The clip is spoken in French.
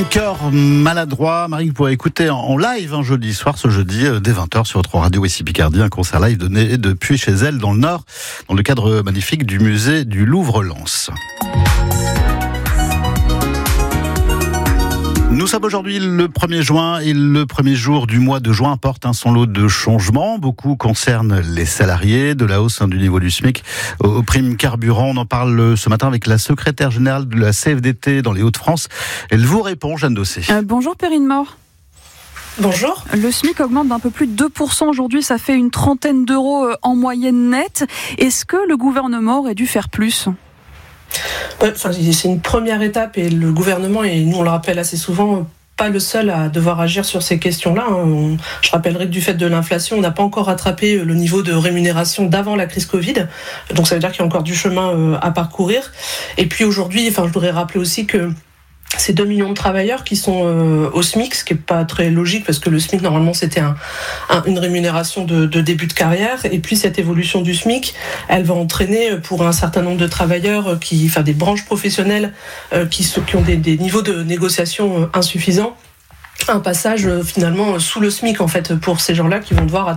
Cœur maladroit, Marie, vous pourrez écouter en live un jeudi soir, ce jeudi, dès 20h sur votre radio ici Picardie, un concert live donné depuis chez elle dans le Nord, dans le cadre magnifique du musée du Louvre-Lens. Nous sommes aujourd'hui le 1er juin et le premier jour du mois de juin apporte son lot de changements. Beaucoup concernent les salariés, de la hausse du niveau du SMIC aux primes carburant. On en parle ce matin avec la secrétaire générale de la CFDT dans les Hauts-de-France. Elle vous répond, Jeanne Dossé. Bonjour Perrine Mort. Bonjour. Le SMIC augmente d'un peu plus de 2% aujourd'hui, ça fait une trentaine d'euros en moyenne nette. Est-ce que le gouvernement aurait dû faire plus ? C'est une première étape et le gouvernement, et nous on le rappelle assez souvent, pas le seul à devoir agir sur ces questions-là. Je rappellerai que du fait de l'inflation, on n'a pas encore rattrapé le niveau de rémunération d'avant la crise Covid. Donc ça veut dire qu'il y a encore du chemin à parcourir. Et puis aujourd'hui, je voudrais rappeler aussi que ces 2 millions de travailleurs qui sont au SMIC, ce qui n'est pas très logique parce que le SMIC, normalement, c'était une rémunération de début de carrière. Et puis, cette évolution du SMIC, elle va entraîner pour un certain nombre de travailleurs, des branches professionnelles qui ont des niveaux de négociation insuffisants, un passage finalement sous le SMIC en fait pour ces gens-là qui vont devoir